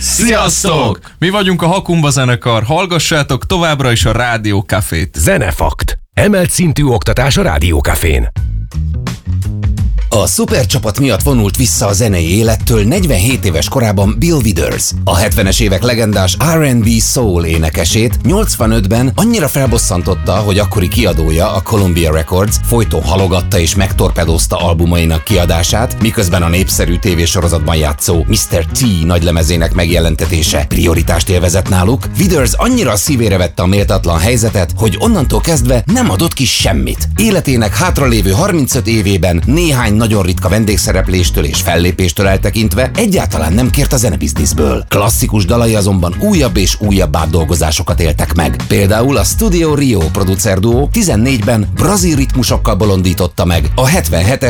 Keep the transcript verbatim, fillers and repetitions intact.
Sziasztok! Mi vagyunk a Hakumba zenekar, hallgassátok továbbra is a Rádió Cafét. Zenefakt. Emelt szintű oktatás a Rádió Cafén. A szupercsapat miatt vonult vissza a zenei élettől negyvenhét éves korában Bill Withers. A hetvenes évek legendás er and bé soul énekesét nyolcvanötben annyira felbosszantotta, hogy akkori kiadója, a Columbia Records folyton halogatta és megtorpedózta albumainak kiadását, miközben a népszerű tévésorozatban játszó miszter T nagylemezének megjelentetése prioritást élvezett náluk. Withers annyira a szívére vette a méltatlan helyzetet, hogy onnantól kezdve nem adott ki semmit. Életének hátralévő harmincöt évében néhány nagyon ritka vendégszerepléstől és fellépéstől eltekintve egyáltalán nem kért a zenebizniszből. Klasszikus dalai azonban újabb és újabb átdolgozásokat éltek meg. Például a Studio Rio producer duó tizennégyben brazil ritmusokkal bolondította meg a hetvenhetes